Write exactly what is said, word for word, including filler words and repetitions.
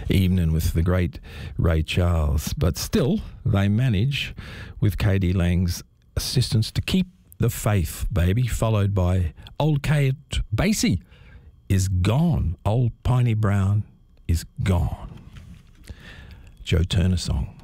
evening with the great Ray Charles. But still, they manage, with K D Lang's assistance, to keep the faith, baby, followed by Old Kate Basie is gone. Old Piney Brown is gone. Joe Turner song.